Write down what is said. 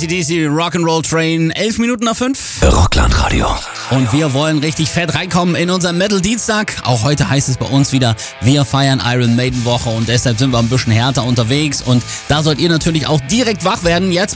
AC/DC Rock'n'Roll Train, 11 Minuten nach 5. Rockland Radio. Und wir wollen richtig fett reinkommen in unseren Metal-Dienstag. Auch heute heißt es bei uns wieder, wir feiern Iron Maiden Woche und deshalb sind wir ein bisschen härter unterwegs. Und da sollt ihr natürlich auch direkt wach werden. Jetzt